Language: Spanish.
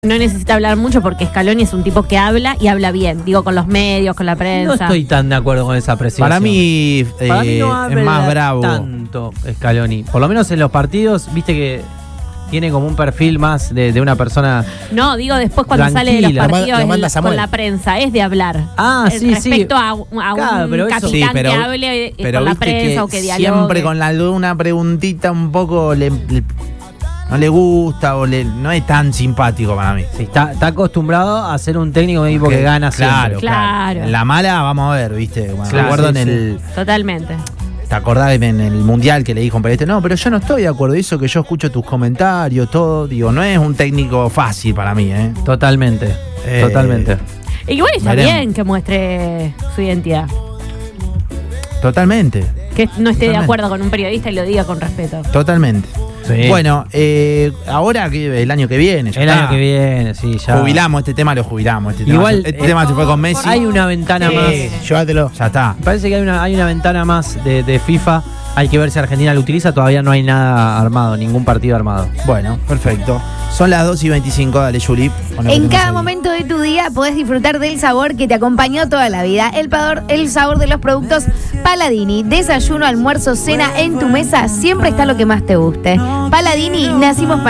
No necesita hablar mucho porque Scaloni es un tipo que habla y habla bien. Digo, con los medios, con la prensa. No estoy tan de acuerdo con esa apreciación. Para mí, no es más bravo. Tanto Scaloni. Por lo menos en los partidos, viste que tiene como un perfil más de una persona. No, digo después cuando sale de los tranquila. partidos con la prensa, es de hablar. Ah, sí, sí. Respecto a Claro, un pero eso- capitán Sí, pero- que hable Pero con la viste prensa o que dialogue. siempre con una preguntita un poco no le gusta o no es tan simpático para mí. Sí, está acostumbrado a ser un técnico de equipo que gana siempre. Claro. En la mala, vamos a ver, ¿viste? Bueno, Claro, me acuerdo sí, en el. Totalmente. ¿Te acordás en el mundial que le dijo un periodista? No, pero yo no estoy de acuerdo. Eso que yo escucho tus comentarios, todo. Digo, no es un técnico fácil para mí, ¿eh? Totalmente. Totalmente. Igual está veremos. bien que muestre su identidad. Totalmente. Que no esté de Totalmente. acuerdo con un periodista y lo diga con respeto. Totalmente. Sí. Bueno, ahora que el año que viene. ya El está. año que viene, sí, ya. Jubilamos este tema, lo jubilamos. Igual, Este tema se fue con Messi. Hay una ventana más. Llévatelo. Ya está. Me parece que hay una ventana más de FIFA. Hay que ver si Argentina lo utiliza. Todavía no hay nada armado, ningún partido armado. Bueno, perfecto. Son las 2:25, dale, Juli. En cada momento de tu día podés disfrutar del sabor que te acompañó toda la vida. El sabor de los productos Paladini. Desayuno, almuerzo, cena en tu mesa. Siempre está lo que más te guste. Paladini, nacimos para